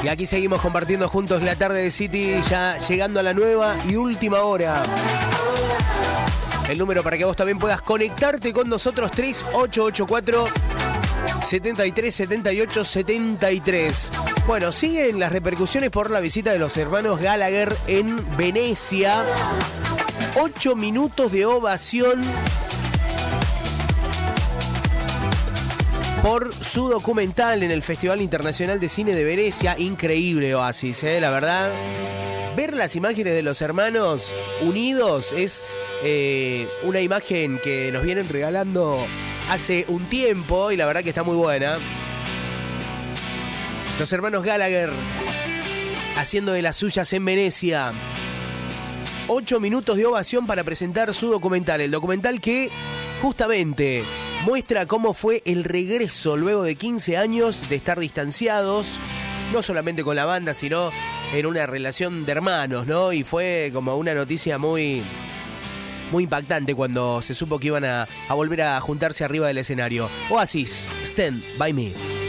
Y aquí seguimos compartiendo juntos la tarde de City, ya llegando a la nueva y última hora. El número para que vos también puedas conectarte con nosotros, 3884 73 78 73. Bueno, siguen las repercusiones por la visita de los hermanos Gallagher en Venecia. 8 minutos de ovación por su documental en el Festival Internacional de Cine de Venecia. Increíble Oasis, la verdad. Ver las imágenes de los hermanos unidos es una imagen que nos vienen regalando hace un tiempo y la verdad que está muy buena. Los hermanos Gallagher haciendo de las suyas en Venecia. 8 minutos de ovación para presentar su documental. El documental que justamente muestra cómo fue el regreso luego de 15 años de estar distanciados, no solamente con la banda, sino en una relación de hermanos, ¿no? Y fue como una noticia muy impactante cuando se supo que iban a volver a juntarse arriba del escenario. Oasis, Stand By Me.